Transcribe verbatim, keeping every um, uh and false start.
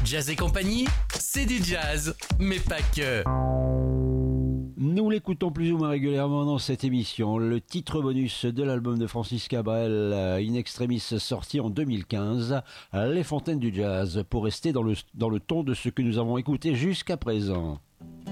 Jazz et compagnie, c'est du jazz, mais pas que. Nous l'écoutons plus ou moins régulièrement dans cette émission. Le titre bonus de l'album de Francis Cabrel, In Extremis, sorti en deux mille quinze, Les Fontaines du Jazz, pour rester dans le, dans le ton de ce que nous avons écouté jusqu'à présent.